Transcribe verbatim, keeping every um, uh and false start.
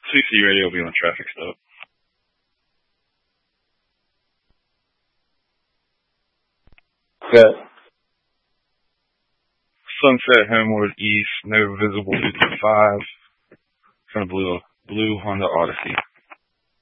C C radio will be on traffic stop. Good. Sunset Homeward East, no visible fifty-five. From a blue, blue Honda Odyssey.